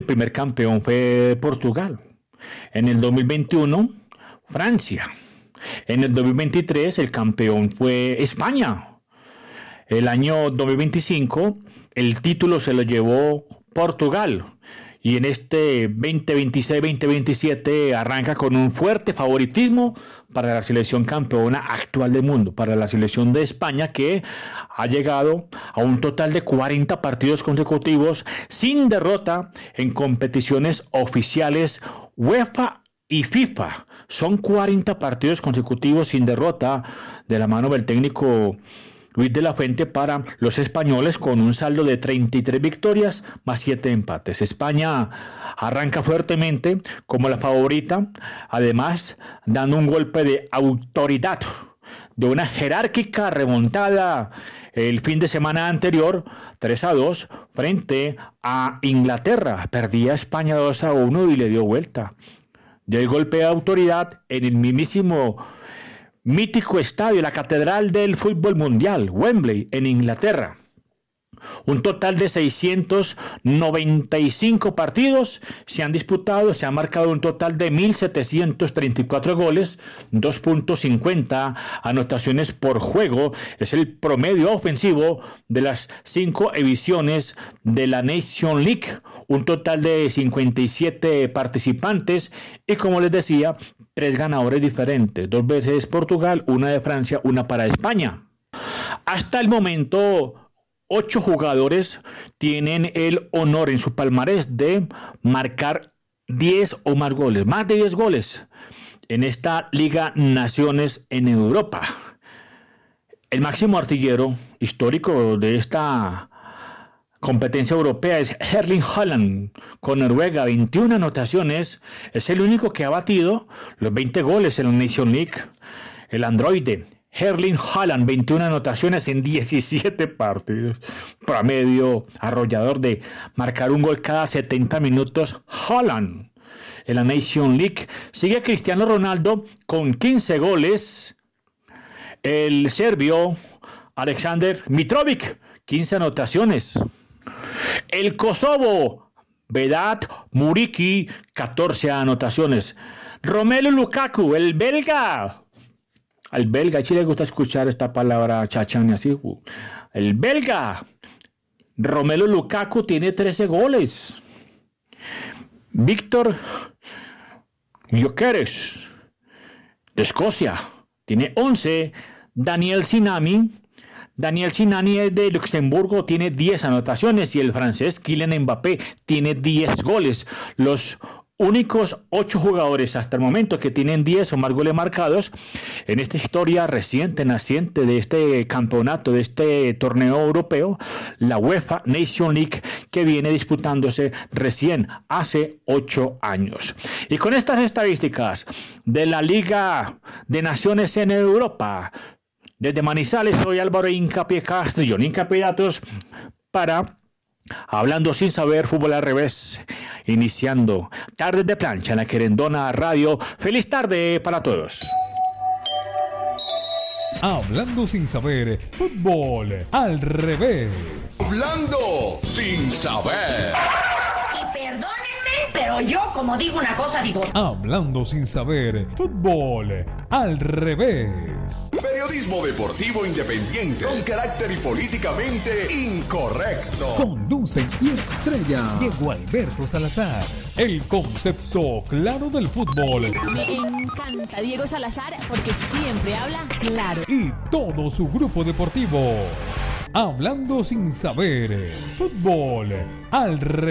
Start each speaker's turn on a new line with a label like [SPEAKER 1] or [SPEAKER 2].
[SPEAKER 1] primer campeón fue Portugal. En el 2021, Francia. En el 2023, el campeón fue España. El año 2025, el título se lo llevó Portugal. Y en este 2026-2027 arranca con un fuerte favoritismo para la selección campeona actual del mundo, para la selección de España, que ha llegado a un total de 40 partidos consecutivos sin derrota en competiciones oficiales UEFA y FIFA. Son 40 partidos consecutivos sin derrota de la mano del técnico Luis de la Fuente para los españoles, con un saldo de 33 victorias más 7 empates. España arranca fuertemente como la favorita, además dando un golpe de autoridad de una jerárquica remontada el fin de semana anterior, 3-2 frente a Inglaterra. Perdía España 2-1 y le dio vuelta. Dio el golpe de autoridad en el mismísimo mítico estadio, la catedral del fútbol mundial, Wembley, en Inglaterra. Un total de 695 partidos se han disputado, se ha marcado un total de 1.734 goles, 2.50 anotaciones por juego. Es el promedio ofensivo de las 5 ediciones de la Nation League. Un total de 57 participantes y, como les decía, 3 ganadores diferentes. 2 veces Portugal, una de Francia, una para España. Hasta el momento, 8 jugadores tienen el honor en su palmarés de marcar 10 o más goles, más de 10 goles en esta Liga Naciones en Europa. El máximo artillero histórico de esta competencia europea es Erling Haaland, con Noruega, 21 anotaciones. Es el único que ha batido los 20 goles en la Nation League. El androide Erling Haaland, 21 anotaciones en 17 partidos. Promedio arrollador de marcar un gol cada 70 minutos. Haaland en la Nation League. Sigue Cristiano Ronaldo con 15 goles. El serbio Aleksandar Mitrovic, 15 anotaciones. El Kosovo, Vedat Muriqi, 14 anotaciones. Romelu Lukaku, el belga. Al belga, si le gusta escuchar esta palabra chachán así. El belga Romelu Lukaku tiene 13 goles. Víctor Gyökeres de Escocia tiene 11. Daniel Sinani de Luxemburgo tiene 10 anotaciones y el francés Kylian Mbappé tiene 10 goles. Los únicos 8 jugadores hasta el momento que tienen 10 o más goles marcados en esta historia reciente, naciente de este campeonato, de este torneo europeo, la UEFA Nation League, que viene disputándose recién hace 8 años. Y con estas estadísticas de la Liga de Naciones en Europa, desde Manizales, soy Álvaro Hincapié Castrillón, Hincapié Datos para Hablando Sin Saber, Fútbol al Revés, iniciando Tardes de Plancha en la Querendona Radio. Feliz tarde para todos.
[SPEAKER 2] Hablando Sin Saber, Fútbol al Revés.
[SPEAKER 3] Hablando Sin Saber.
[SPEAKER 4] Y perdónenme, pero yo, como digo una cosa, digo.
[SPEAKER 2] Hablando Sin Saber, Fútbol al Revés.
[SPEAKER 3] Periodismo deportivo independiente con carácter y políticamente incorrecto.
[SPEAKER 2] Conducen y estrella Diego Alberto Salazar. El concepto claro del fútbol.
[SPEAKER 5] Me encanta Diego Salazar porque siempre habla claro.
[SPEAKER 2] Y todo su grupo deportivo. Hablando Sin Saber, Fútbol al Revés.